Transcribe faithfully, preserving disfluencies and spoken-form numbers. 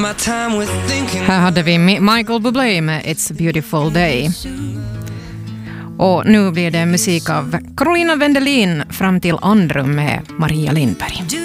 Här hade vi Michael Bublé med It's a beautiful day. Och nu blir det musik av Carolina Wendelin fram till Andrum med Maria Lindberg.